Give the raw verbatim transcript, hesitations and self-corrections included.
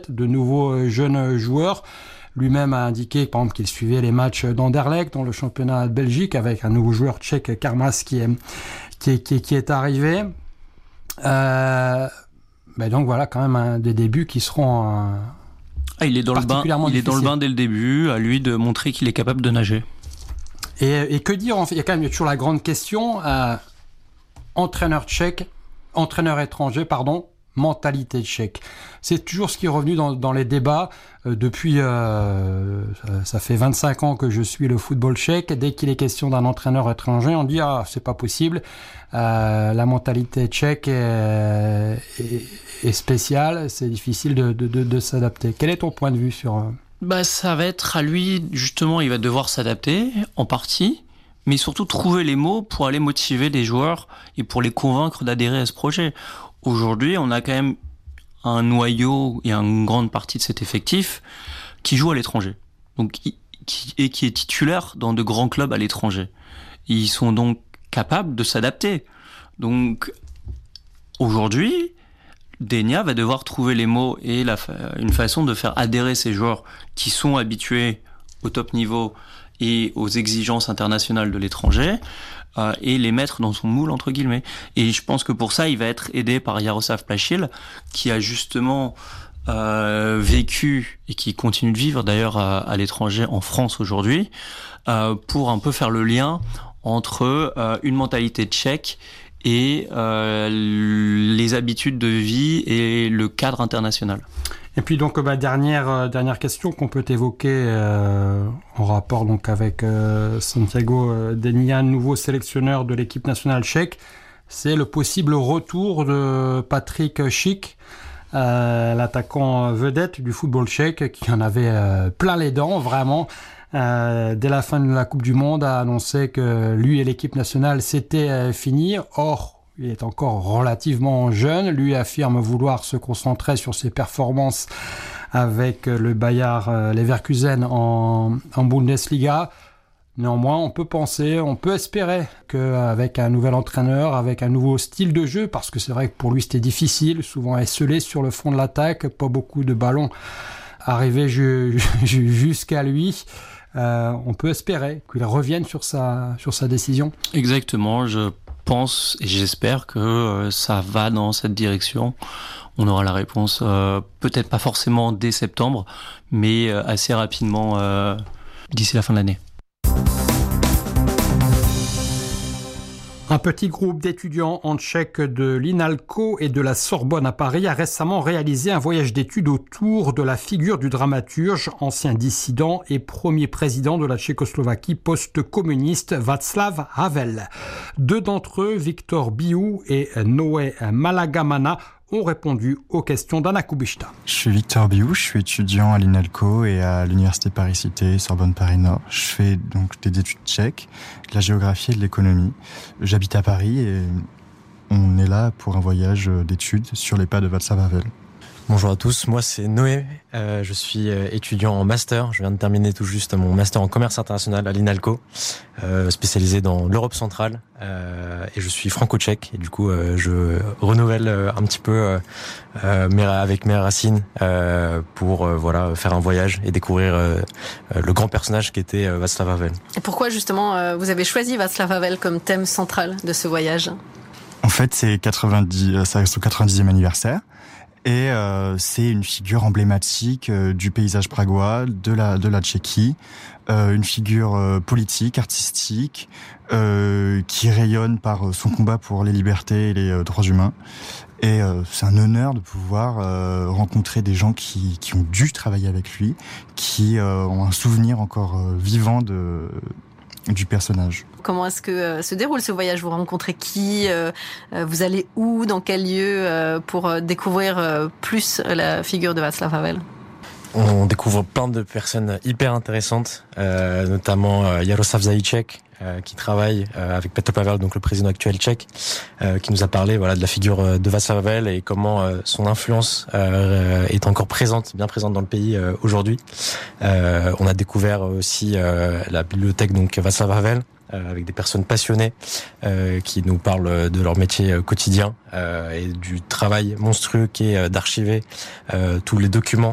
peut-être de nouveaux jeunes joueurs. Lui-même a indiqué, par exemple, qu'il suivait les matchs d'Anderlecht dans le championnat de Belgique avec un nouveau joueur tchèque, Karmas, qui est, qui est, qui est, qui est arrivé. Euh, ben donc voilà, quand même un, des débuts qui seront euh, ah, il est dans le bain. Il est dans le bain dès le début. À lui de montrer qu'il est capable de nager. Et, et que dire en fait, il y a quand même il y a toujours la grande question. Euh, entraîneur tchèque, entraîneur étranger, pardon. Mentalité tchèque. C'est toujours ce qui est revenu dans, dans les débats euh, depuis. Euh, ça fait vingt-cinq ans que je suis le football tchèque. Dès qu'il est question d'un entraîneur étranger, on dit ah c'est pas possible. Euh, la mentalité tchèque est, est, est spéciale. C'est difficile de, de, de, de s'adapter. Quel est ton point de vue sur euh... Bah ça va être à lui justement. Il va devoir s'adapter en partie, mais surtout trouver les mots pour aller motiver les joueurs et pour les convaincre d'adhérer à ce projet. Aujourd'hui, on a quand même un noyau et une grande partie de cet effectif qui joue à l'étranger, donc qui, et qui est titulaire dans de grands clubs à l'étranger. Ils sont donc capables de s'adapter. Donc aujourd'hui, Denia va devoir trouver les mots et la, une façon de faire adhérer ces joueurs qui sont habitués au top niveau et aux exigences internationales de l'étranger, euh, et les mettre dans son moule, entre guillemets. Et je pense que pour ça, il va être aidé par Jaroslav Plachil, qui a justement euh, vécu, et qui continue de vivre d'ailleurs à, à l'étranger, en France aujourd'hui, euh, pour un peu faire le lien entre euh, une mentalité tchèque et euh, les habitudes de vie et le cadre international. Et puis donc bah, dernière euh, dernière question qu'on peut évoquer euh, en rapport donc avec euh, Santiago euh, Denia, nouveau sélectionneur de l'équipe nationale tchèque, c'est le possible retour de Patrick Schick, euh, l'attaquant vedette du football tchèque qui en avait euh, plein les dents vraiment. Euh, dès la fin de la Coupe du Monde a annoncé que lui et l'équipe nationale c'était euh, fini. Or il est encore relativement jeune. Lui affirme vouloir se concentrer sur ses performances avec le Bayer Leverkusen en, en Bundesliga. Néanmoins, on peut penser, on peut espérer qu'avec un nouvel entraîneur, avec un nouveau style de jeu, parce que c'est vrai que pour lui c'était difficile, souvent esselé sur le front de l'attaque, pas beaucoup de ballons arrivés ju- ju- jusqu'à lui. Euh, on peut espérer qu'il revienne sur sa, sur sa décision. Exactement, je pense et j'espère que euh, ça va dans cette direction. On aura la réponse euh, peut-être pas forcément dès septembre, mais euh, assez rapidement euh, d'ici la fin de l'année. Un petit groupe d'étudiants en tchèque de l'INALCO et de la Sorbonne à Paris a récemment réalisé un voyage d'études autour de la figure du dramaturge, ancien dissident et premier président de la Tchécoslovaquie post-communiste Václav Havel. Deux d'entre eux, Victor Biou et Noé Malagamana, ont répondu aux questions d'Anna Kubishta. Je suis Victor Biou, je suis étudiant à l'INALCO et à l'Université Paris-Cité, Sorbonne Paris-Nord. Je fais donc des études tchèques, de la géographie et de l'économie. J'habite à Paris et on est là pour un voyage d'études sur les pas de Václav Havel. Bonjour à tous, moi c'est Noé, euh, je suis étudiant en master, je viens de terminer tout juste mon master en commerce international à l'INALCO, euh, spécialisé dans l'Europe centrale, euh, et je suis franco-tchèque, et du coup euh, je renouvelle un petit peu euh, euh, mes, avec mes racines euh, pour euh, voilà faire un voyage et découvrir euh, le grand personnage qui était euh, Václav Havel. Et pourquoi justement euh, vous avez choisi Václav Havel comme thème central de ce voyage ? En fait c'est quatre-vingt-dix, c'est son quatre-vingt-dixième anniversaire. Et euh, c'est une figure emblématique euh, du paysage pragois, de la de la Tchéquie, euh, une figure euh, politique, artistique, euh, qui rayonne par son combat pour les libertés et les euh, droits humains. Et euh, c'est un honneur de pouvoir euh, rencontrer des gens qui qui ont dû travailler avec lui, qui euh, ont un souvenir encore euh, vivant de du personnage. Comment est-ce que euh, se déroule ce voyage ? Vous rencontrez qui ? euh, Vous allez où ? Dans quel lieu euh, pour euh, découvrir euh, plus la figure de Václav Havel ? On découvre plein de personnes hyper intéressantes, euh, notamment euh, Jaroslav Zajíček, euh, qui travaille euh, avec Petr Pavel, donc le président actuel tchèque, euh, qui nous a parlé voilà de la figure de Václav Havel et comment euh, son influence euh, est encore présente, bien présente dans le pays euh, aujourd'hui. Euh, on a découvert aussi euh, la bibliothèque donc Václav Havel, euh, avec des personnes passionnées euh, qui nous parlent de leur métier euh, quotidien euh, et du travail monstrueux qui est euh, d'archiver euh, tous les documents